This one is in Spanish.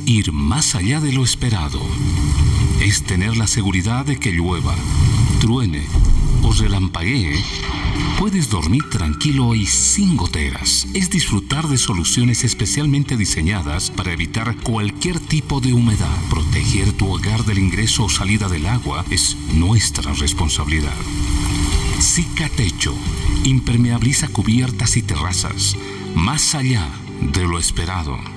ir más allá de lo esperado. Es tener la seguridad de que llueva, truene o relampaguee, puedes dormir tranquilo y sin goteras. Es disfrutar de soluciones especialmente diseñadas para evitar cualquier tipo de humedad. Proteger tu hogar del ingreso o salida del agua es nuestra responsabilidad. Cicatecho impermeabiliza cubiertas y terrazas, más allá de lo esperado.